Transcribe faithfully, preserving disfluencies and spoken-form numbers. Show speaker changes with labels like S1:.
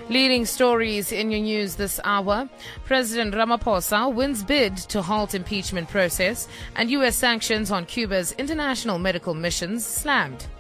S1: Leading stories in your news this hour. President Ramaphosa wins bid to halt impeachment process, and U S sanctions on Cuba's international medical missions slammed.